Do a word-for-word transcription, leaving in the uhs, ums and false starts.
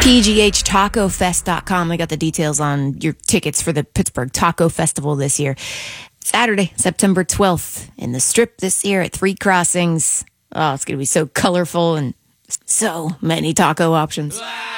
P G H Taco Fest dot com. I got the details on your tickets for the Pittsburgh Taco Festival this year. Saturday, September twelfth, in the Strip this year at Three Crossings. Oh, it's going to be so colorful and so many taco options.